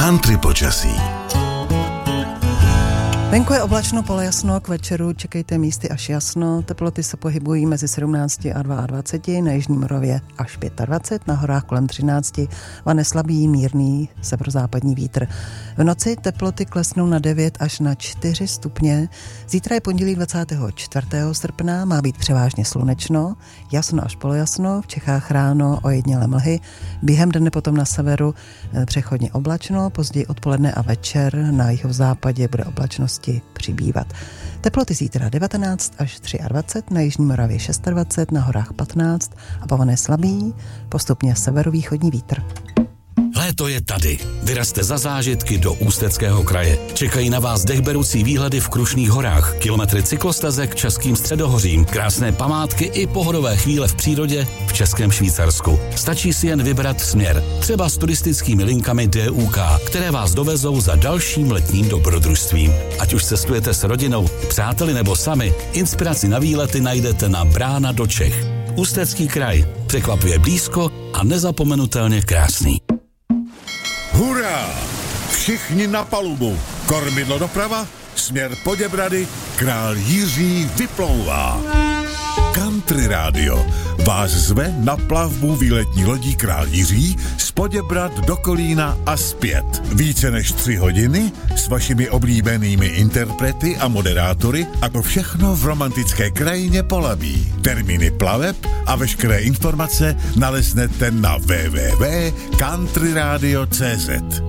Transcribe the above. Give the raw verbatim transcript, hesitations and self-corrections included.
Country počasí. Venku je oblačno, polojasno, k večeru čekejte místy až jasno. Teploty se pohybují mezi sedmnáct a dvacet dva, na jižní Moravě až dvacet pět, na horách kolem třináct, vane slabý, mírný severozápadní vítr. V noci teploty klesnou na devět až na čtyři stupně. Zítra je pondělí dvacátého čtvrtého srpna, má být převážně slunečno, jasno až polojasno, v Čechách ráno ojedinělé mlhy, během dne potom na severu přechodně oblačno, později odpoledne a večer na jihozápadě bude oblačnost přibývat. Teploty zítra devatenáct až dvacet tři, na jižní Moravě dvacet šest, na horách patnáct a pované slabý, postupně severovýchodní vítr. Léto je tady. Vyrazte za zážitky do Ústeckého kraje. Čekají na vás dechberoucí výhledy v Krušných horách, kilometry cyklostezek českým středohořím, krásné památky i pohodové chvíle v přírodě v Českém Švýcarsku. Stačí si jen vybrat směr, třeba s turistickými linkami D U K, které vás dovezou za dalším letním dobrodružstvím. Ať už cestujete s rodinou, přáteli nebo sami, inspiraci na výlety najdete na Brána do Čech. Ústecký kraj. Překvapuje blízko a nezapomenutelně krásný. Hurá! Všichni na palubu. Kormidlo doprava, směr Poděbrady, král Jiří vyplouvá. Country Radio vás zve na plavbu výletní lodí Král Jiří z Poděbrad do Kolína a zpět. Více než tři hodiny s vašimi oblíbenými interprety a moderátory a to všechno v romantické krajině Polabí. Termíny plaveb a veškeré informace naleznete na w w w tečka country radio tečka c z.